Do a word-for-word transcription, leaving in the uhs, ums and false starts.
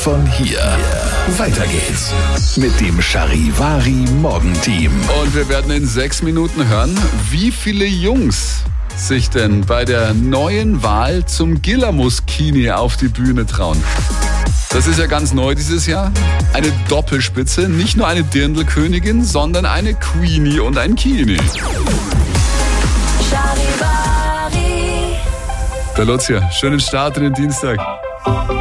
Von hier. Weiter geht's mit dem Charivari Morgenteam. Und wir werden in sechs Minuten hören, wie viele Jungs sich denn bei der neuen Wahl zum Gillermus-Kini auf die Bühne trauen. Das ist ja ganz neu dieses Jahr. Eine Doppelspitze, nicht nur eine Dirndlkönigin, sondern eine Queenie und ein Kini. Charivari. Der Lucia, schönen Start in den Dienstag.